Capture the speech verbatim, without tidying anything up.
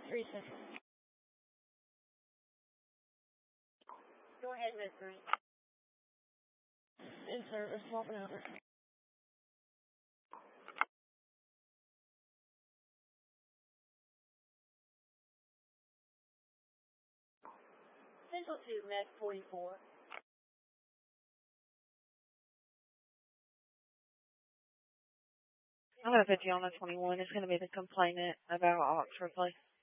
three seconds. Go ahead, Miss Green. In service, swapping over. Central two, Med forty-four. I'm going to put you on the twenty-one. It's going to be the complainant about Oxford Place.